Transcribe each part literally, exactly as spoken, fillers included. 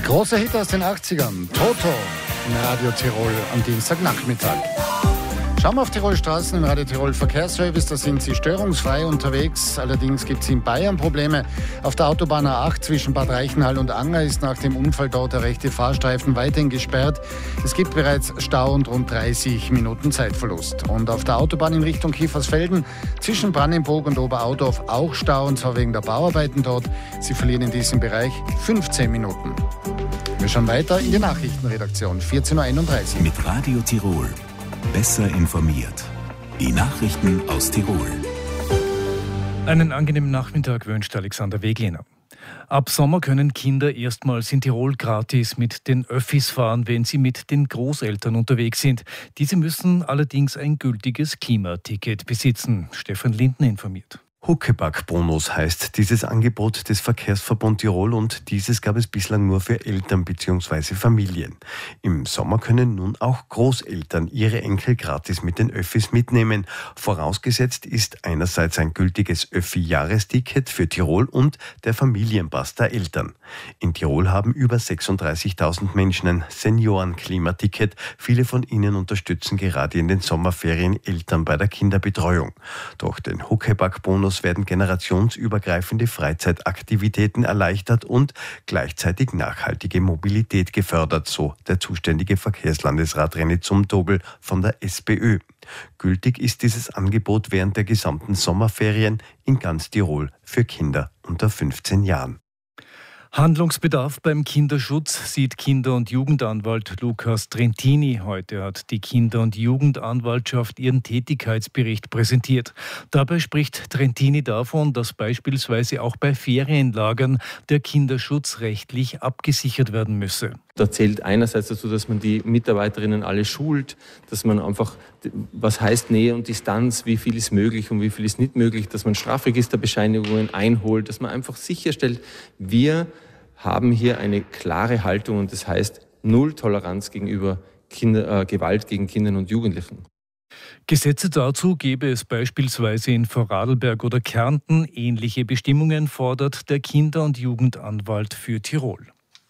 Großer Hit aus den achtzigern, Toto in Radio Tirol am Dienstagnachmittag. Schauen wir auf Tirol Straßen im Radio Tirol Verkehrsservice, da sind Sie störungsfrei unterwegs. Allerdings gibt es in Bayern Probleme. Auf der Autobahn A acht zwischen Bad Reichenhall und Anger ist nach dem Unfall dort der rechte Fahrstreifen weiterhin gesperrt. Es gibt bereits Stau und rund dreißig Minuten Zeitverlust. Und auf der Autobahn in Richtung Kiefersfelden zwischen Brandenburg und Oberaudorf auch Stau, und zwar wegen der Bauarbeiten dort. Sie verlieren in diesem Bereich fünfzehn Minuten. Wir schauen weiter in die Nachrichtenredaktion, vierzehn Uhr einunddreißig. Mit Radio Tirol. Besser informiert. Die Nachrichten aus Tirol. Einen angenehmen Nachmittag wünscht Alexander Wegliner. Ab Sommer können Kinder erstmals in Tirol gratis mit den Öffis fahren, wenn sie mit den Großeltern unterwegs sind. Diese müssen allerdings ein gültiges Klimaticket besitzen. Stefan Lindner informiert. Huckepack-Bonus heißt dieses Angebot des Verkehrsverbund Tirol, und dieses gab es bislang nur für Eltern bzw. Familien. Im Sommer können nun auch Großeltern ihre Enkel gratis mit den Öffis mitnehmen. Vorausgesetzt ist einerseits ein gültiges Öffi-Jahresticket für Tirol und der Familienpass der Eltern. In Tirol haben über sechsunddreißigtausend Menschen ein Senioren-Klimaticket. Viele von ihnen unterstützen gerade in den Sommerferien Eltern bei der Kinderbetreuung. Durch den Huckepack-Bonus werden generationsübergreifende Freizeitaktivitäten erleichtert und gleichzeitig nachhaltige Mobilität gefördert, so der zuständige Verkehrslandesrat René Zumtobel von der SPÖ. Gültig ist dieses Angebot während der gesamten Sommerferien in ganz Tirol für Kinder unter fünfzehn Jahren. Handlungsbedarf beim Kinderschutz sieht Kinder- und Jugendanwalt Lukas Trentini. Heute hat die Kinder- und Jugendanwaltschaft ihren Tätigkeitsbericht präsentiert. Dabei spricht Trentini davon, dass beispielsweise auch bei Ferienlagern der Kinderschutz rechtlich abgesichert werden müsse. Da zählt einerseits dazu, dass man die Mitarbeiterinnen alle schult, dass man einfach, was heißt Nähe und Distanz, wie viel ist möglich und wie viel ist nicht möglich, dass man Strafregisterbescheinigungen einholt, dass man einfach sicherstellt, wir haben hier eine klare Haltung, und das heißt Null Toleranz gegenüber Kinder, äh, Gewalt gegen Kinder und Jugendlichen. Gesetze dazu gäbe es beispielsweise in Vorarlberg oder Kärnten. Ähnliche Bestimmungen fordert der Kinder- und Jugendanwalt für Tirol.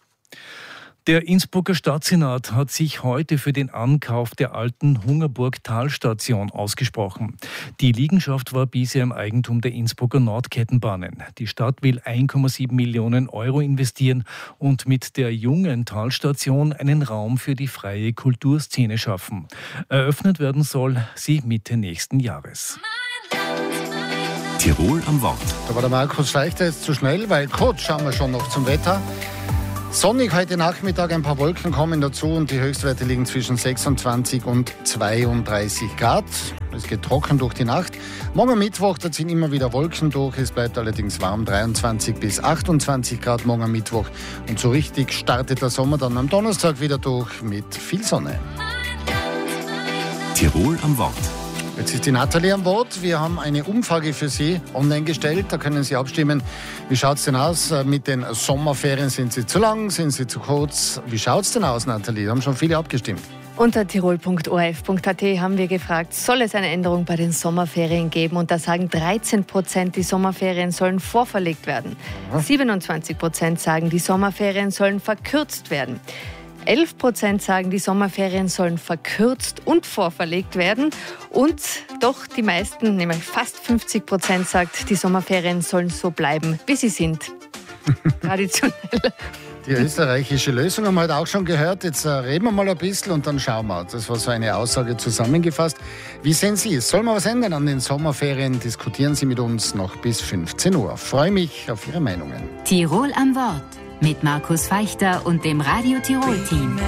Der Innsbrucker Stadtsenat hat sich heute für den Ankauf der alten Hungerburg-Talstation ausgesprochen. Die Liegenschaft war bisher im Eigentum der Innsbrucker Nordkettenbahnen. Die Stadt will eins Komma sieben Millionen Euro investieren und mit der jungen Talstation einen Raum für die freie Kulturszene schaffen. Eröffnet werden soll sie Mitte nächsten Jahres. Tirol am Wort. Da war der Markus Feichter jetzt zu schnell, weil kurz schauen wir schon noch zum Wetter. Sonnig heute Nachmittag, ein paar Wolken kommen dazu und die Höchstwerte liegen zwischen sechsundzwanzig und zweiunddreißig Grad. Es geht trocken durch die Nacht. Morgen Mittwoch, da ziehen immer wieder Wolken durch. Es bleibt allerdings warm, dreiundzwanzig bis achtundzwanzig Grad morgen Mittwoch. Und so richtig startet der Sommer dann am Donnerstag wieder durch mit viel Sonne. Tirol am Wort. Jetzt ist die Nathalie am Wort. Wir haben eine Umfrage für Sie online gestellt. Da können Sie abstimmen. Wie schaut es denn aus mit den Sommerferien? Sind sie zu lang? Sind sie zu kurz? Wie schaut es denn aus, Nathalie? Da haben schon viele abgestimmt. Unter tirol punkt o r f punkt a t haben wir gefragt, soll es eine Änderung bei den Sommerferien geben? Und da sagen dreizehn Prozent, die Sommerferien sollen vorverlegt werden. Aha. siebenundzwanzig Prozent sagen, die Sommerferien sollen verkürzt werden. elf Prozent sagen, die Sommerferien sollen verkürzt und vorverlegt werden. Und doch die meisten, nämlich fast fünfzig Prozent, sagt, die Sommerferien sollen so bleiben, wie sie sind. Traditionell. Die österreichische Lösung haben wir heute auch schon gehört. Jetzt äh, reden wir mal ein bisschen und dann schauen wir. Das war so eine Aussage zusammengefasst. Wie sehen Sie es? Soll man was ändern an den Sommerferien? Diskutieren Sie mit uns noch bis fünfzehn Uhr. Freue mich auf Ihre Meinungen. Tirol am Wort mit Markus Feichter und dem Radio Tirol Team.